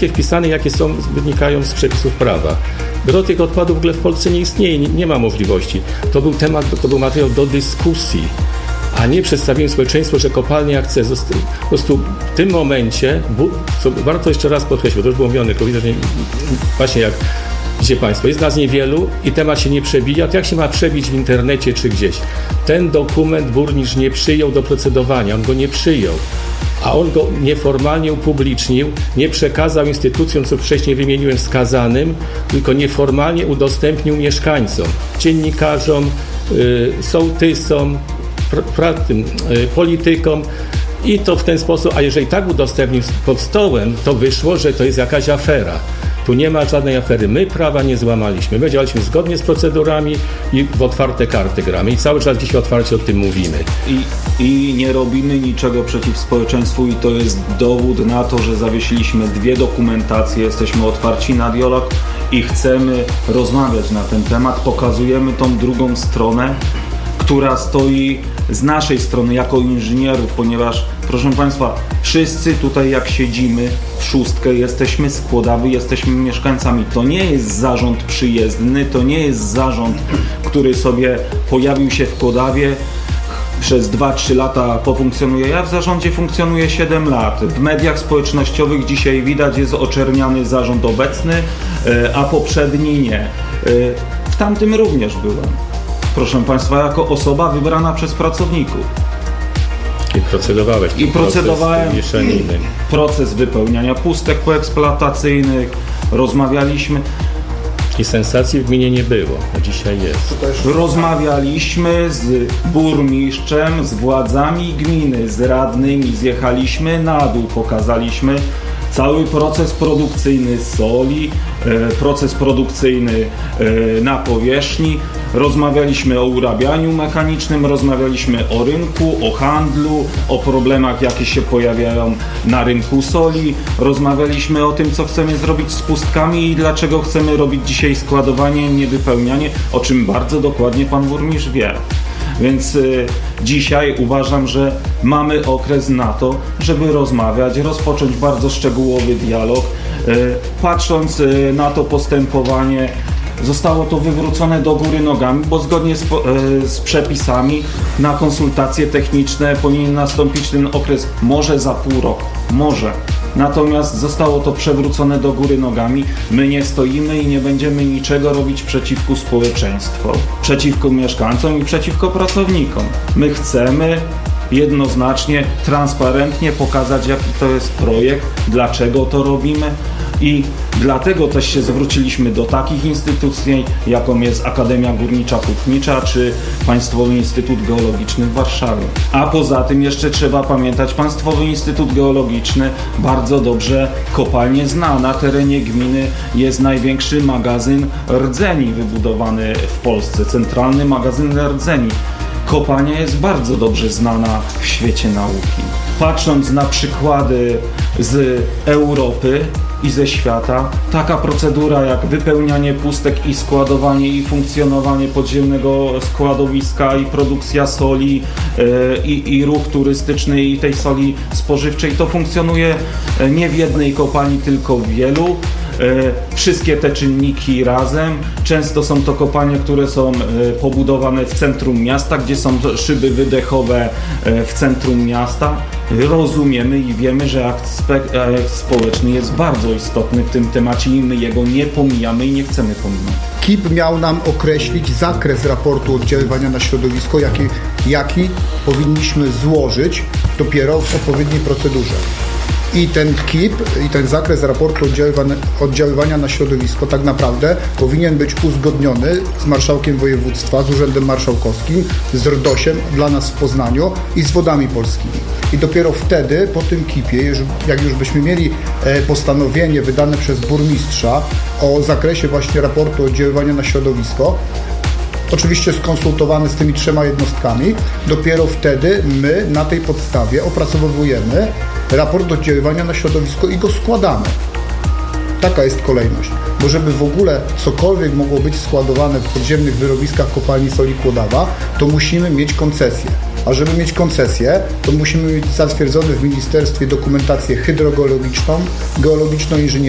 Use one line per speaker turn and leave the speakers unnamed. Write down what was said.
wszystkie wpisane, jakie wynikają z przepisów prawa. Gro tych odpadów w ogóle w Polsce nie istnieje, nie ma możliwości. To był materiał do dyskusji, a nie przedstawienie społeczeństwu, że kopalnia chce. Po prostu w tym momencie, co warto jeszcze raz podkreślić, bo to już było mówione, tylko widzę, że właśnie jak widzicie Państwo, jest nas niewielu i temat się nie przebija, to jak się ma przebić w internecie czy gdzieś? Ten dokument burmistrz nie przyjął do procedowania, on go nie przyjął, a on go nieformalnie upublicznił, nie przekazał instytucjom, co wcześniej wymieniłem, wskazanym, tylko nieformalnie udostępnił mieszkańcom, dziennikarzom, sołtysom, politykom i to w ten sposób, a jeżeli tak udostępnił pod stołem, to wyszło, że to jest jakaś afera. Tu nie ma żadnej afery. My prawa nie złamaliśmy. My działaliśmy zgodnie z procedurami i w otwarte karty gramy. I cały czas dzisiaj otwarcie o tym mówimy.
I nie robimy niczego przeciw społeczeństwu i to jest dowód na to, że zawiesiliśmy 2 dokumentacje, jesteśmy otwarci na dialog i chcemy rozmawiać na ten temat. Pokazujemy tą drugą stronę, która stoi z naszej strony jako inżynierów, ponieważ, proszę Państwa, wszyscy tutaj jak siedzimy w szóstkę, jesteśmy z Kłodawy, jesteśmy mieszkańcami. To nie jest zarząd przyjezdny, to nie jest zarząd, który sobie pojawił się w Kłodawie, przez 2-3 lata pofunkcjonuje. Ja w zarządzie funkcjonuję 7 lat. W mediach społecznościowych dzisiaj widać, jest oczerniany zarząd obecny, a poprzedni nie. W tamtym również byłem. Proszę Państwa, jako osoba wybrana przez pracowników.
I procedowałeś.
I procedowałem proces wypełniania pustek poeksploatacyjnych, rozmawialiśmy.
I sensacji w gminie nie było, a dzisiaj jest.
Rozmawialiśmy z burmistrzem, z władzami gminy, z radnymi, zjechaliśmy na dół, pokazaliśmy cały proces produkcyjny soli, proces produkcyjny na powierzchni. Rozmawialiśmy o urabianiu mechanicznym, rozmawialiśmy o rynku, o handlu, o problemach, jakie się pojawiają na rynku soli. Rozmawialiśmy o tym, co chcemy zrobić z pustkami i dlaczego chcemy robić dzisiaj składowanie, nie wypełnianie, o czym bardzo dokładnie pan burmistrz wie. Więc dzisiaj uważam, że mamy okres na to, żeby rozmawiać, rozpocząć bardzo szczegółowy dialog. Patrząc na to postępowanie, zostało to wywrócone do góry nogami, bo zgodnie z przepisami na konsultacje techniczne powinien nastąpić ten okres może za pół roku, może. Natomiast zostało to przewrócone do góry nogami. My nie stoimy i nie będziemy niczego robić przeciwko społeczeństwu, przeciwko mieszkańcom i przeciwko pracownikom. My chcemy jednoznacznie, transparentnie pokazać, jaki to jest projekt, dlaczego to robimy i dlatego też się zwróciliśmy do takich instytucji, jaką jest Akademia Górnicza Hutnicza czy Państwowy Instytut Geologiczny w Warszawie. A poza tym jeszcze trzeba pamiętać, Państwowy Instytut Geologiczny bardzo dobrze kopalnie zna. Na terenie gminy jest największy magazyn rdzeni wybudowany w Polsce, centralny magazyn rdzeni. Kopalnia jest bardzo dobrze znana w świecie nauki. Patrząc na przykłady z Europy i ze świata, taka procedura jak wypełnianie pustek i składowanie i funkcjonowanie podziemnego składowiska i produkcja soli i ruch turystyczny i tej soli spożywczej, to funkcjonuje nie w jednej kopalni, tylko w wielu. Wszystkie te czynniki razem. Często są to kopalnie, które są pobudowane w centrum miasta, gdzie są szyby wydechowe w centrum miasta. Rozumiemy i wiemy, że aspekt społeczny jest bardzo istotny w tym temacie i my jego nie pomijamy i nie chcemy pominąć.
KIP miał nam określić zakres raportu oddziaływania na środowisko, jaki powinniśmy złożyć dopiero w odpowiedniej procedurze. I ten KIP, i ten zakres raportu oddziaływania na środowisko tak naprawdę powinien być uzgodniony z marszałkiem województwa, z urzędem marszałkowskim, z RDOŚ-em dla nas w Poznaniu i z Wodami Polskimi. I dopiero wtedy, po tym KIP-ie, jak już byśmy mieli postanowienie wydane przez burmistrza o zakresie właśnie raportu oddziaływania na środowisko, oczywiście skonsultowany z tymi 3 jednostkami, dopiero wtedy my na tej podstawie opracowujemy raport oddziaływania na środowisko i go składamy. Taka jest kolejność. Bo żeby w ogóle cokolwiek mogło być składowane w podziemnych wyrobiskach kopalni soli Kłodawa, to musimy mieć koncesję. A żeby mieć koncesję, to musimy mieć zatwierdzone w ministerstwie dokumentację hydrogeologiczną, geologiczno-inżynieryjną,